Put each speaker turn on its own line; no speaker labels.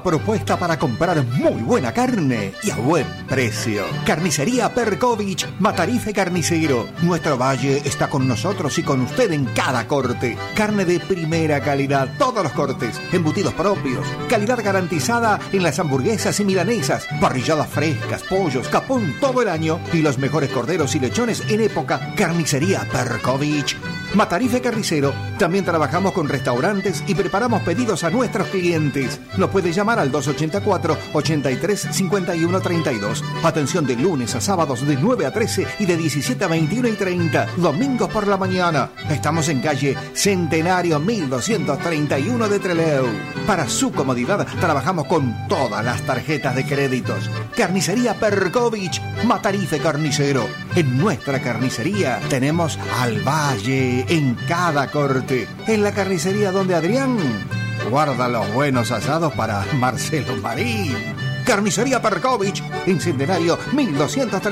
Propuesta para comprar muy buena carne y a buen precio. Carnicería Perkovich, Matarife Carnicero. Nuestro valle está con nosotros y con usted en cada corte. Carne de primera calidad, todos los cortes. Embutidos propios. Calidad garantizada en las hamburguesas y milanesas. Parrilladas frescas, pollos, capón todo el año. Y los mejores corderos y lechones en época. Carnicería Perkovich. Matarife Carnicero. También trabajamos con restaurantes y preparamos pedidos a nuestros clientes. Nos puede llamar al 284-83-51-32. Atención de lunes a sábados de 9 a 13 y de 17 a 21 y 30. Domingos por la mañana. Estamos en calle Centenario 1231 de Trelew. Para su comodidad trabajamos con todas las tarjetas de créditos. Carnicería Perkovich, Matarife Carnicero. En nuestra carnicería tenemos al valle en cada corte. En la carnicería donde Adrián guarda los buenos asados para Marcelo Marín. Carnicería Perkovich, en Centenario 1230.